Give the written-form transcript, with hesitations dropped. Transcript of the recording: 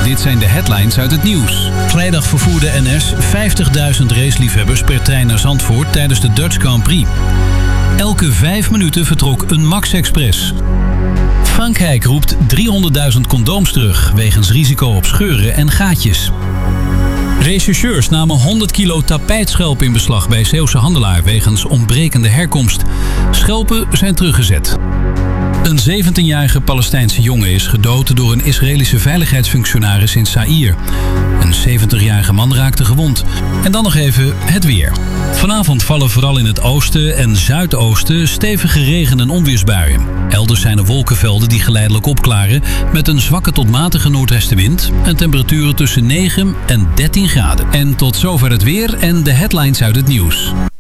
Dit zijn de headlines uit het nieuws. Vrijdag vervoerde NS 50.000 raceliefhebbers per trein naar Zandvoort tijdens de Dutch Grand Prix. Elke 5 minuten vertrok een Max Express. Frankrijk roept 300.000 condooms terug wegens risico op scheuren en gaatjes. Rechercheurs namen 100 kilo tapijtschelpen in beslag bij Zeeuwse handelaar wegens ontbrekende herkomst. Schelpen zijn teruggezet. Een 17-jarige Palestijnse jongen is gedood door een Israëlische veiligheidsfunctionaris in Zaïre. Een 70-jarige man raakte gewond. En dan nog even het weer. Vanavond vallen vooral in het oosten en zuidoosten stevige regen- en onweersbuien. Elders zijn er wolkenvelden die geleidelijk opklaren met een zwakke tot matige noordwestenwind en temperaturen tussen 9 en 13 graden. En tot zover het weer en de headlines uit het nieuws.